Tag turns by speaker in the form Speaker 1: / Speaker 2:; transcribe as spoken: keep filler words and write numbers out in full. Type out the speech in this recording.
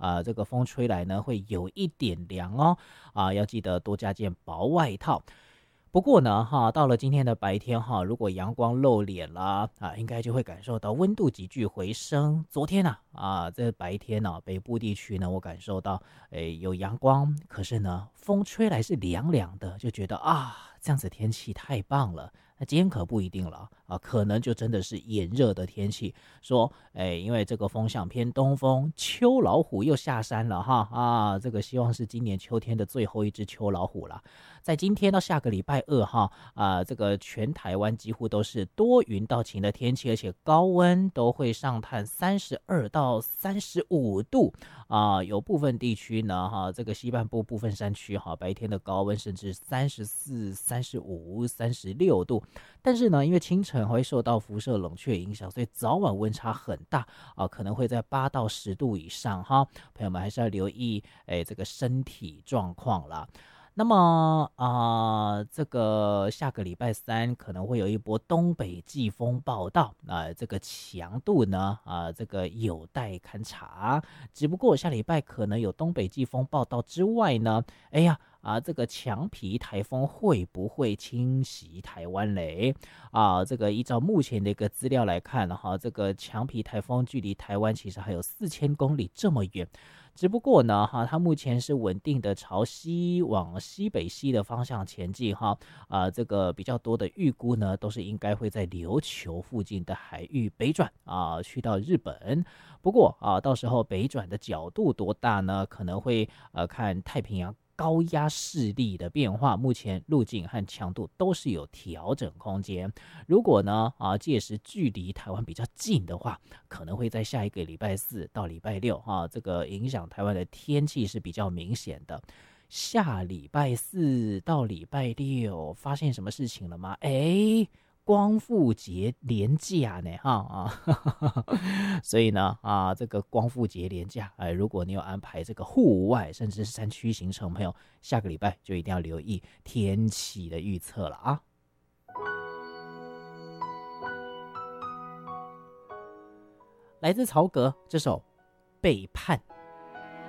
Speaker 1: 啊，这个风吹来呢会有一点凉哦，啊，要记得多加件薄外套。不过呢，哈，到了今天的白天哈，如果阳光露脸啦，啊，应该就会感受到温度急剧回升。昨天呢，啊，这白天呢、北部地区呢，我感受到，诶，有阳光，可是呢，风吹来是凉凉的，就觉得啊，这样子天气太棒了。那今天可不一定了啊，可能就真的是炎热的天气。说，哎，因为这个风向偏东风，秋老虎又下山了哈啊，这个希望是今年秋天的最后一只秋老虎了。在今天到下个礼拜二哈啊，这个全台湾几乎都是多云到晴的天气，而且高温都会上探三十二到三十五度啊，有部分地区呢哈，这个西半部部分山区哈，白天的高温甚至三十四、三十五、三十六度。但是呢，因为清晨会受到辐射冷却影响，所以早晚温差很大啊，可能会在八到十度以上哈。朋友们还是要留意哎这个身体状况啦。那么啊、呃，这个下个礼拜三可能会有一波东北季风报道啊、呃，这个强度呢啊、呃，这个有待勘察。只不过下礼拜可能有东北季风报道之外呢，哎呀。啊，这个强皮台风会不会侵袭台湾嘞？啊，这个依照目前的一个资料来看哈，这个强皮台风距离台湾其实还有四千公里这么远。只不过呢，哈，它目前是稳定的朝西往西北西的方向前进哈，啊，这个比较多的预估呢，都是应该会在琉球附近的海域北转啊，去到日本。不过啊，到时候北转的角度多大呢？可能会呃看太平洋高压势力的变化，目前路径和强度都是有调整空间。如果呢啊届时距离台湾比较近的话，可能会在下一个礼拜四到礼拜六啊，这个影响台湾的天气是比较明显的。下礼拜四到礼拜六发现什么事情了吗？哎。光复节连假呢，哈啊，所以呢啊，这个光复节连假，哎，如果你有安排这个户外甚至是山区行程，朋友，下个礼拜就一定要留意天气的预测了啊。来自曹格这首《背叛》。